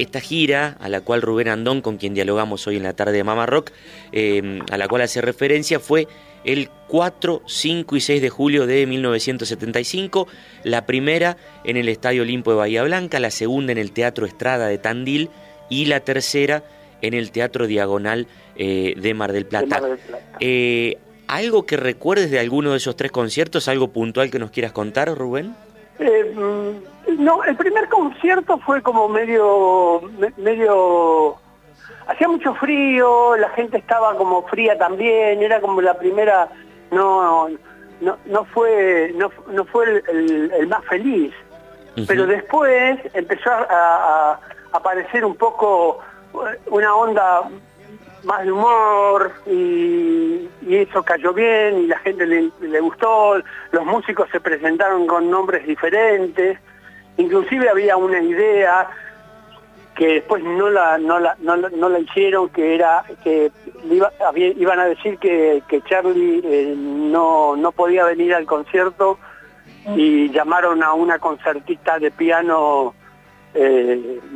esta gira a la cual Rubén Andón, con quien dialogamos hoy en la tarde de Mamá Rock, a la cual hace referencia, fue el 4, 5 y 6 de julio de 1975, la primera en el Estadio Olimpo de Bahía Blanca, la segunda en el Teatro Estrada de Tandil y la tercera en el Teatro Diagonal de Mar del Plata. ¿Algo que recuerdes de alguno de esos 3 conciertos, algo puntual que nos quieras contar, Rubén? No, el primer concierto fue como medio... Hacía mucho frío, la gente estaba como fría también, era como la primera... No fue el más feliz. Uh-huh. Pero después empezó a aparecer un poco una onda más de humor y eso cayó bien y la gente le gustó, los músicos se presentaron con nombres diferentes, inclusive había una idea que después no la hicieron, que era que iban a decir que Charlie no podía venir al concierto y llamaron a una concertista de piano